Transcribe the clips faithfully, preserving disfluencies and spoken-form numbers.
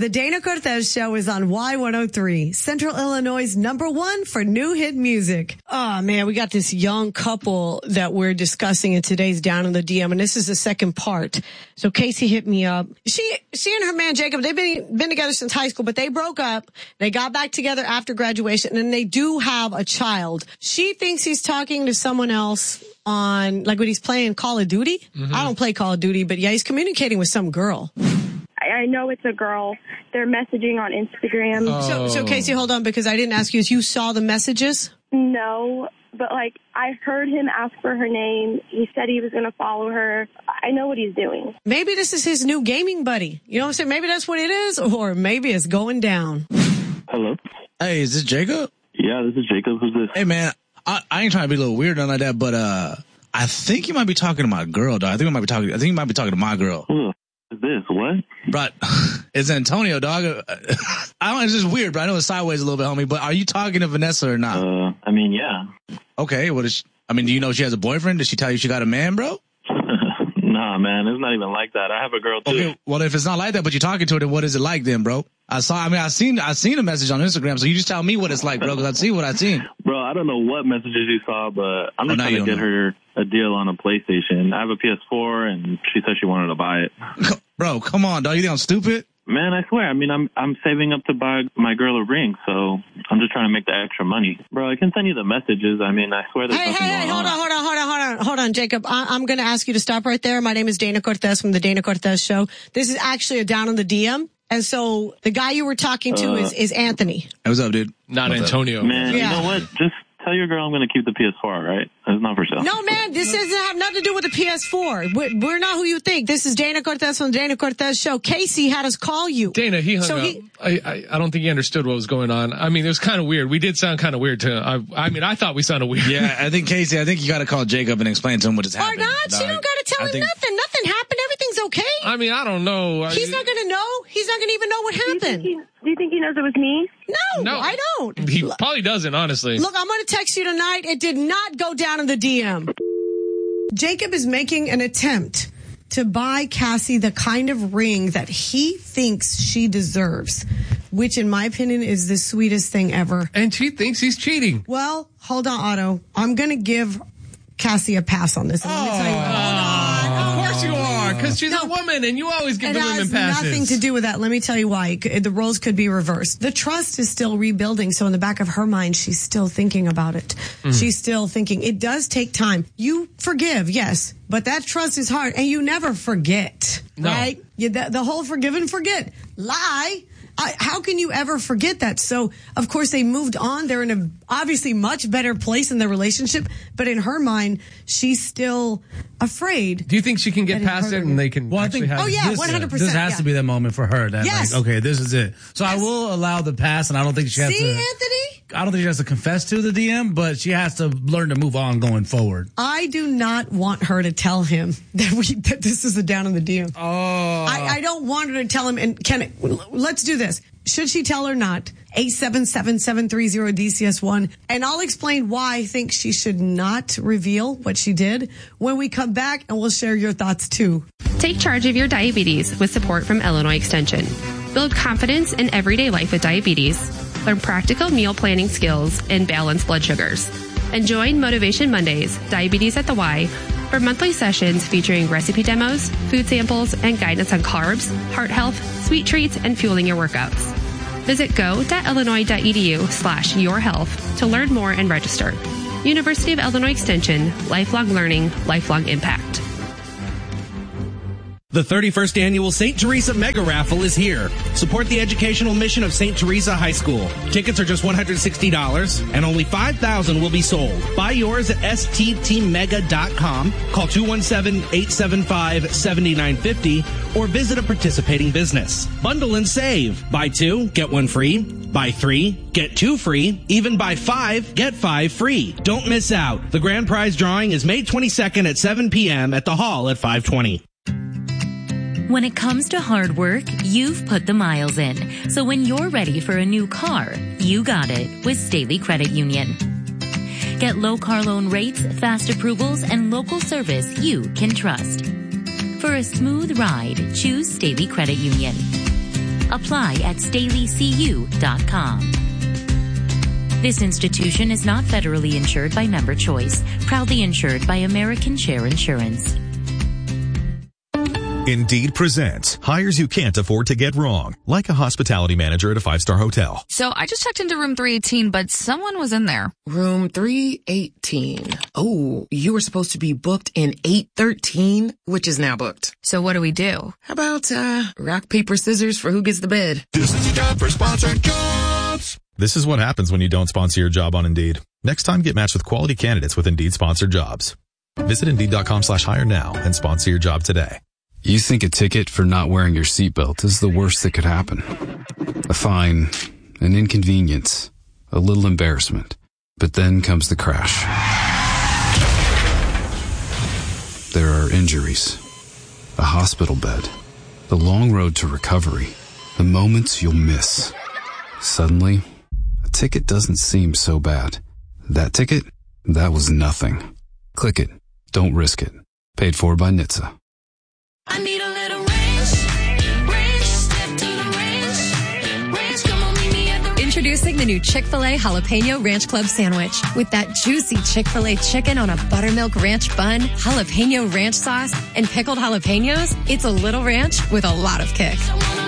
The Dana Cortez Show is on Y one oh three, Central Illinois' number one for new hit music. Oh, man, we got this young couple that we're discussing in today's Down in the D M, and this is the second part. So Casey hit me up. She she and her man Jacob, they've been, been together since high school, but they broke up. They got back together after graduation, and they do have a child. She thinks he's talking to someone else on, like when he's playing Call of Duty. Mm-hmm. I don't play Call of Duty, but yeah, he's communicating with some girl. I know it's a girl. They're messaging on Instagram. Oh. So, so Casey, hold on, because I didn't ask you. You saw the messages? No, but like I heard him ask for her name. He said he was going to follow her. I know what he's doing. Maybe this is his new gaming buddy. You know what I'm saying? Maybe that's what it is, or maybe it's going down. Hello. Hey, is this Jacob? Yeah, this is Jacob. Who's this? Hey, man, I, I ain't trying to be a little weird or nothing like that, but uh, I think you might be talking to my girl, dog. I think you might be talking. I think you might be talking to my girl. Who the f- is this? What? Bro, it's Antonio, dog. I don't know, it's just weird, bro. I know it's sideways a little bit, homie, but are you talking to Vanessa or not? Uh, I mean, yeah. Okay, what is she, I mean, do you know she has a boyfriend? Did she tell you she got a man, bro? Nah, man, it's not even like that. I have a girl, too. Okay, well, if it's not like that, but you're talking to her, then what is it like then, bro? I saw, I mean, I seen, I seen a message on Instagram, so you just tell me what it's like, bro, because I see what I seen. Bro, I don't know what messages you saw, but I'm just oh, trying to get know. her a deal on a PlayStation. I have a P S four, and she said she wanted to buy it. Bro, come on, dog. You think I'm stupid? Man, I swear. I mean, I'm I'm saving up to buy my girl a ring, so I'm just trying to make the extra money. Bro, I can send you the messages. I mean, I swear there's hey, nothing hey, going hey, hold on. on, hold on, hold on, hold on, hold on, Jacob. I, I'm going to ask you to stop right there. My name is Dana Cortez from the Dana Cortez Show. This is actually a Down on the D M. And so the guy you were talking to uh, is, is Anthony. Hey, what's up, dude? Not what's Antonio. Up? Man, yeah. You know what? Just tell your girl I'm going to keep the P S four, all right? It's not for sale. No, man, this doesn't have nothing to do with the P S four. We're, we're not who you think. This is Dana Cortez from the Dana Cortez Show. Casey had us call you. Dana, he hung so up. He, I, I, I don't think he understood what was going on. I mean, it was kind of weird. We did sound kind of weird to him. I, I mean, I thought we sounded weird. Yeah, I think, Casey, I think you got to call Jacob and explain to him what just happened. Or not. Dog. You don't got to tell I him think, nothing. Nothing happened. Everything's okay. I mean, I don't know. He's I, not going to know. He's not going to even know what happened. Do you, think he, do you think he knows it was me? No, no, I don't. He probably doesn't, honestly. Look, I'm going to text you tonight. It did not go down in the D M. Jacob is making an attempt to buy Cassie the kind of ring that he thinks she deserves, which in my opinion is the sweetest thing ever. And she thinks he's cheating. Well, hold on, Otto. I'm going to give Cassie a pass on this. And let me tell you what. Hold on. Of course you are, because she's no, a woman and you always give it the women has passes. Nothing to do with that. Let me tell you why. The roles could be reversed. The trust is still rebuilding. So in the back of her mind, she's still thinking about it. Mm. She's still thinking. It does take time. You forgive, yes, but that trust is hard and you never forget, no. right? You, the, the whole forgive and forget. Lie. I, how can you ever forget that? So, of course, they moved on. They're in a obviously much better place in their relationship. But in her mind, she's still afraid. Do you think she can get past it and they can well, actually I think, have Oh, yeah, this, one hundred percent. This has yeah. to be that moment for her. That, yes. like, okay, this is it. So yes. I will allow the pass, and I don't think she has See, to. Anthony? I don't think she has to confess to the D M, but she has to learn to move on going forward. I do not want her to tell him that we that this is a down in the D M. Oh. I, I don't want her to tell him. And can it, let's do this. Should she tell or not? eight seven seven, seven three zero, D C S one. And I'll explain why I think she should not reveal what she did when we come back, and we'll share your thoughts too. Take charge of your diabetes with support from Illinois Extension. Build confidence in everyday life with diabetes. Learn practical meal planning skills and balance blood sugars. And join Motivation Mondays, Diabetes at the Y, for monthly sessions featuring recipe demos, food samples, and guidance on carbs, heart health, sweet treats, and fueling your workouts. Visit go.illinois.edu slash your health to learn more and register. University of Illinois Extension, lifelong learning, lifelong impact. The thirty-first Annual Saint Teresa Mega Raffle is here. Support the educational mission of Saint Teresa High School. Tickets are just one hundred sixty dollars, and only five thousand will be sold. Buy yours at S T T mega dot com, call two one seven, eight seven five, seven nine five zero, or visit a participating business. Bundle and save. Buy two, get one free. Buy three, get two free. Even buy five, get five free. Don't miss out. The grand prize drawing is May twenty-second at seven p.m. at the Hall at five twenty. When it comes to hard work, you've put the miles in. So when you're ready for a new car, you got it with Staley Credit Union. Get low car loan rates, fast approvals, and local service you can trust. For a smooth ride, choose Staley Credit Union. Apply at staley c u dot com. This institution is not federally insured by Member Choice, proudly insured by American Share Insurance. Indeed presents hires you can't afford to get wrong, like a hospitality manager at a five-star hotel. So I just checked into room three eighteen, but someone was in there. Room three eighteen. Oh, you were supposed to be booked in eight thirteen, which is now booked. So what do we do? How about, uh, rock, paper, scissors for who gets the bed? This is your job for sponsored jobs. This is what happens when you don't sponsor your job on Indeed. Next time, get matched with quality candidates with Indeed sponsored jobs. Visit Indeed.com slash hire now and sponsor your job today. You think a ticket for not wearing your seatbelt is the worst that could happen. A fine, an inconvenience, a little embarrassment. But then comes the crash. There are injuries, a hospital bed, the long road to recovery, the moments you'll miss. Suddenly, a ticket doesn't seem so bad. That ticket? That was nothing. Click it. Don't risk it. Paid for by N H T S A. I need a little ranch, ranch, step to the ranch, ranch, come on, meet me at the... Introducing the new Chick-fil-A Jalapeno Ranch Club sandwich. With that juicy Chick-fil-A chicken on a buttermilk ranch bun, jalapeno ranch sauce, and pickled jalapenos, it's a little ranch with a lot of kick.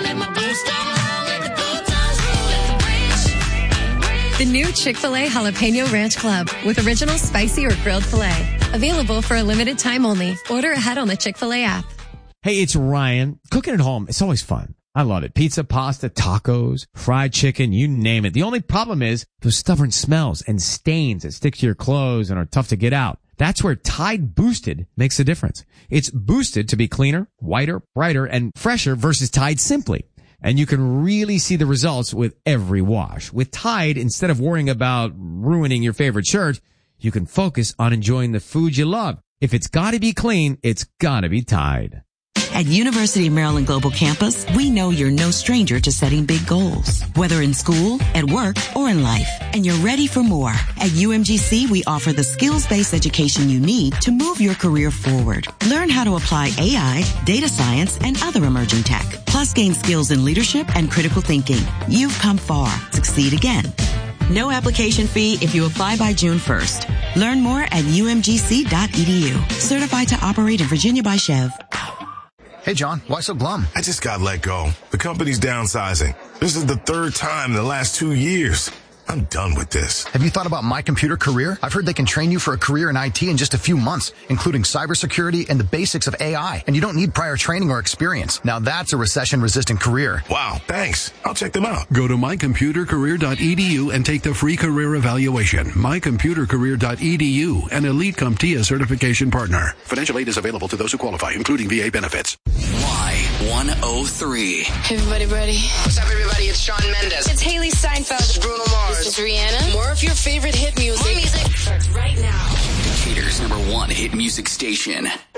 The new Chick-fil-A Jalapeno Ranch Club with original spicy or grilled filet. Available for a limited time only. Order ahead on the Chick-fil-A app. Hey, it's Ryan. Cooking at home, it's always fun. I love it. Pizza, pasta, tacos, fried chicken, you name it. The only problem is those stubborn smells and stains that stick to your clothes and are tough to get out. That's where Tide Boosted makes a difference. It's boosted to be cleaner, whiter, brighter, and fresher versus Tide Simply. And you can really see the results with every wash. With Tide, instead of worrying about ruining your favorite shirt, you can focus on enjoying the food you love. If it's gotta be clean, it's gotta be Tide. At University of Maryland Global Campus, we know you're no stranger to setting big goals, whether in school, at work, or in life. And you're ready for more. At U M G C, we offer the skills-based education you need to move your career forward. Learn how to apply A I, data science, and other emerging tech. Plus gain skills in leadership and critical thinking. You've come far. Succeed again. No application fee if you apply by June first. Learn more at U M G C dot E D U. Certified to operate in Virginia by Chev. Hey, John, why so glum? I just got let go. The company's downsizing. This is the third time in the last two years. I'm done with this. Have you thought about My Computer Career? I've heard they can train you for a career in I T in just a few months, including cybersecurity and the basics of A I. And you don't need prior training or experience. Now that's a recession-resistant career. Wow, thanks. I'll check them out. Go to my computer career dot e d u and take the free career evaluation. my computer career dot e d u, an Elite CompTIA certification partner. Financial aid is available to those who qualify, including V A benefits. Y one oh three. Hey, everybody ready? What's up, everybody? It's Shawn Mendes. It's Haley Steinfeld. This is Bruno Mars. This is Rihanna. More of your favorite hit music. More music starts right now. Decatur's number one hit music station.